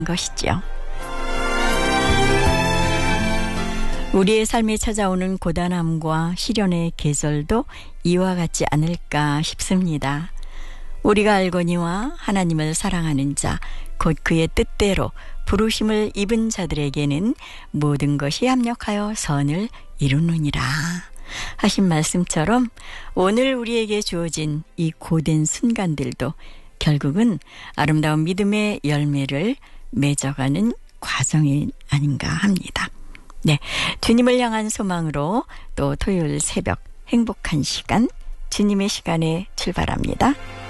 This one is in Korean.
것이죠. 우리의 삶에 찾아오는 고단함과 시련의 계절도 이와 같지 않을까 싶습니다. 우리가 알거니와 하나님을 사랑하는 자, 곧 그의 뜻대로 부르심을 입은 자들에게는 모든 것이 합력하여 선을 이루느니라 하신 말씀처럼 오늘 우리에게 주어진 이 고된 순간들도 결국은 아름다운 믿음의 열매를 맺어가는 과정이 아닌가 합니다. 네, 주님을 향한 소망으로 또 토요일 새벽 행복한 시간, 주님의 시간에 출발합니다.